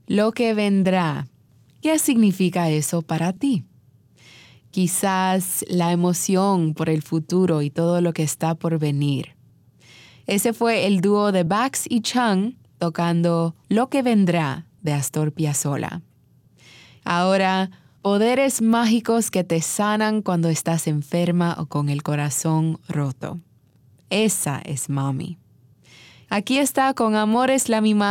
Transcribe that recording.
Lo que vendrá. ¿Qué significa eso para ti? Quizás la emoción por el futuro y todo lo que está por venir. Ese fue el dúo de Bax y Chung tocando Lo que vendrá de Astor Piazzolla. Ahora, poderes mágicos que te sanan cuando estás enferma o con el corazón roto. Esa es Mami. Aquí está con Amor es la misma